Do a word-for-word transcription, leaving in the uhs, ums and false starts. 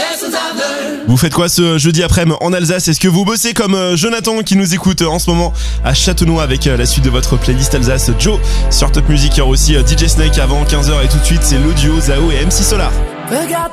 Vous faites quoi ce jeudi après-midi en Alsace? Est-ce que vous bossez comme Jonathan qui nous écoute en ce moment à Châtenois avec la suite de votre playlist Alsace? Joe sur Top Music, il y aura aussi D J Snake avant quinze heures et tout de suite c'est l'audio Zao et M C Solar.